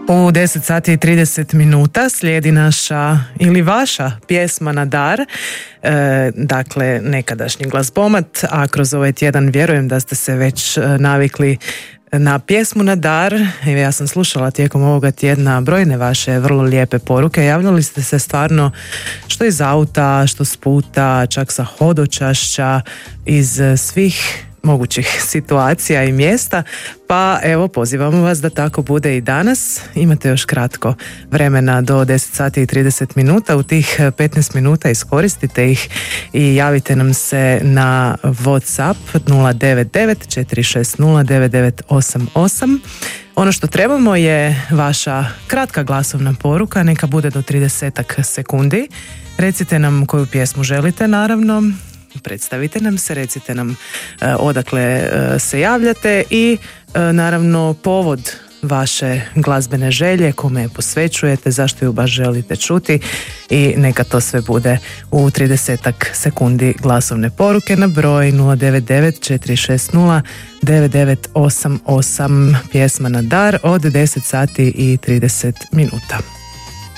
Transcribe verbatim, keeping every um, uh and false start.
U deset sati i trideset minuta slijedi naša ili vaša pjesma na dar, e, dakle nekadašnji glazbomat, a kroz ovaj tjedan vjerujem da ste se već navikli na pjesmu na dar. Ja sam slušala tijekom ovoga tjedna brojne vaše vrlo lijepe poruke. Javljali ste se stvarno što iz auta, što s puta, čak sa hodočašća, iz svih mogućih situacija i mjesta, pa evo pozivamo vas da tako bude i danas. Imate još kratko vremena do deset sati i trideset minuta. U tih petnaest minuta iskoristite ih i javite nam se na WhatsApp nula devet devet četiri šest nula devet devet osam osam. Ono što trebamo je vaša kratka glasovna poruka, neka bude do trideset sekundi. Recite nam koju pjesmu želite, naravno. Predstavite nam se, recite nam e, odakle e, se javljate i e, naravno povod vaše glazbene želje, kome je posvećujete, zašto ju baš želite čuti, i neka to sve bude u trideset sekundi glasovne poruke na broj nula devet devet četiri šest nula devet devet osam osam. Pjesma na dar od deset sati i trideset minuta.